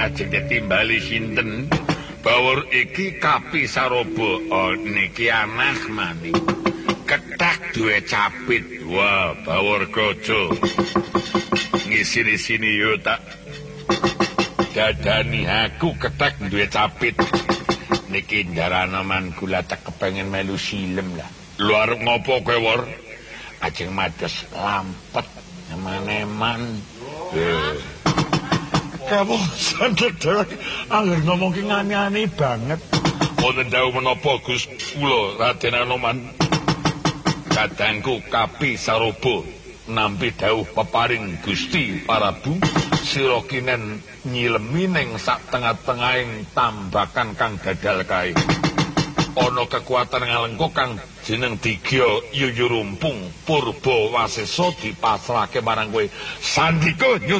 ajeng ditimbali sinten? Bawur iki Kapi Saroba. Oh, niki anak maning. Kethek duwe capit. Wah, Bawur Kaca. Ngisini-sini yo tak dadani aku kethek duwe capit. Niki ndarana man kula tak kepengen melu silem lah. Lu arep ngopo kowe, Wor? Ajeng mados lampet eman-eman. Kamu santet angger ngomong ki ngani-ani banget. Wonten dawuh menapa Gus kula Raden Anoman? Kadangku Kapi Saroba nampi dawuh peparing Gusti Prabu sira kinen nyilemi ning sak tengah-tengahing tambakan kang dadal kae. Ana kekuatan ngalengka kang jeneng Digya Yuyurumpung Purba Wasesa dipasrahke marang kowe. Sandika